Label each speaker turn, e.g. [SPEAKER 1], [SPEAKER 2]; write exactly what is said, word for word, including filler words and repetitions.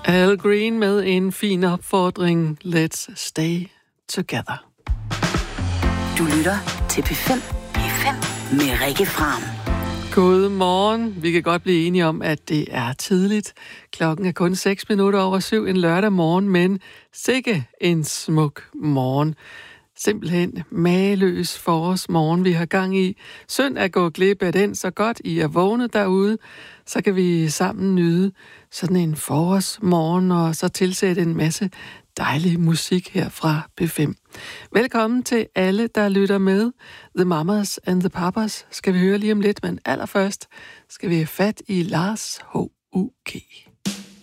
[SPEAKER 1] Al Green med en fin opfordring. Let's stay together.
[SPEAKER 2] Du lytter til P fem. P fem med Rikke Fram.
[SPEAKER 1] God morgen. Vi kan godt blive enige om, at det er tidligt. Klokken er kun seks minutter over syv en lørdag morgen, men sikke en smuk morgen. Simpelthen mageløs forårsmorgen, vi har gang i. Synd at gå glip af den, så godt I er vågnet derude. Så kan vi sammen nyde sådan en forårsmorgen, og så tilsætte en masse dejlig musik her fra P fem. Velkommen til alle, der lytter med. The Mamas and the Papas skal vi høre lige om lidt, men allerførst skal vi have fat i Lars H U G.